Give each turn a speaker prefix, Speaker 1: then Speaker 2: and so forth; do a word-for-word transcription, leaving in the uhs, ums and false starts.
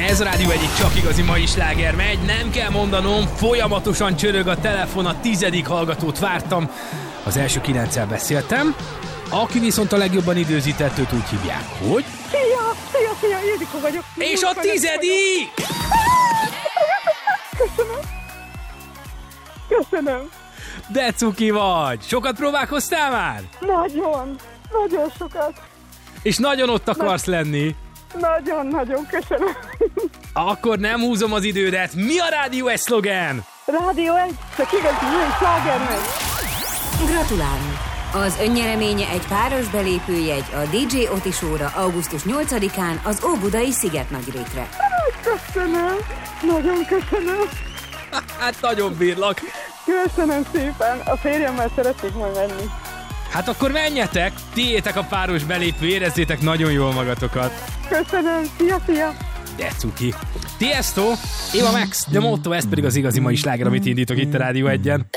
Speaker 1: Ez a rádió egyik csak igazi mai sláger megy, nem kell mondanom, folyamatosan csörög a telefon, a tizedik hallgatót vártam, az első kilenccel beszéltem, aki viszont a legjobban időzített, őt úgy hívják, hogy...
Speaker 2: Szia, szia, szia, Ildikó vagyok.
Speaker 1: És a tizedik!
Speaker 2: Köszönöm. Köszönöm.
Speaker 1: De cuki vagy! Sokat próbálkoztál már?
Speaker 2: Nagyon, nagyon sokat.
Speaker 1: És nagyon ott akarsz lenni?
Speaker 2: Nagyon, nagyon köszönöm.
Speaker 1: Akkor nem húzom az idődet. Mi a rádió egy szlogán?
Speaker 2: Rádió egy, csak igazi mai sláger megy.
Speaker 3: Gratulálunk! Az önnyereménye egy páros belépőjegy a dé dzsé Oti Show-ra augusztus nyolcadikán az Óbudai Szigetnagyrétre.
Speaker 2: Köszönöm, nagyon köszönöm.
Speaker 1: Hát nagyon bírlak.
Speaker 2: Köszönöm szépen, a férjemmel szeretnék majd menni.
Speaker 1: Hát akkor menjetek, tiétek a páros belépő, érezzétek nagyon jól magatokat.
Speaker 2: Köszönöm, szia, szia.
Speaker 1: De cuki. Tiesto, Eva Max, de Motto, ez pedig az igazi mai sláger, amit indítok itt a Rádió egyen.